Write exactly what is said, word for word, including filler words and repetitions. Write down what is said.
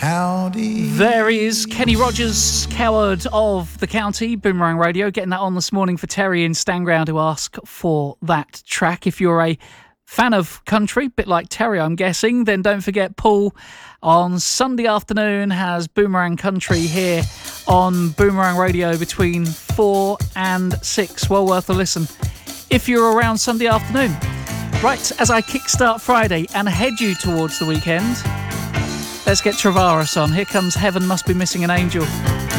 Howdy. There is Kenny Rogers, Coward of the County, Boomerang Radio, getting that on this morning for Terry in Stanground who asked for that track. If you're a fan of country, bit like Terry I'm guessing, then don't forget Paul on Sunday afternoon has Boomerang Country here on Boomerang Radio between four and six. Well worth a listen if you're around Sunday afternoon. Right, as I kickstart Friday and head you towards the weekend, let's get Travaris on. Here comes Heaven Must Be Missing an Angel.